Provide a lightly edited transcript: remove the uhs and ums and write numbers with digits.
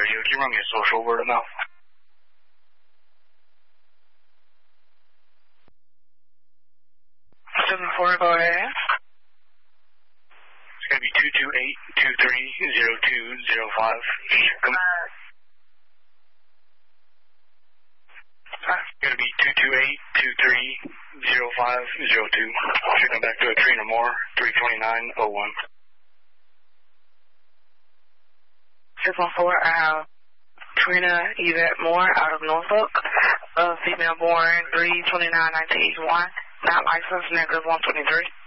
you. Can you run me a social word of mouth? Go ahead. It's going to be 228-230205. It's going to be 228-230502. Shooting back to a Trina Moore, 32901. 614, I have Trina Yvette Moore out of Norfolk, female born 3/29/1981, not licensed, negative 123.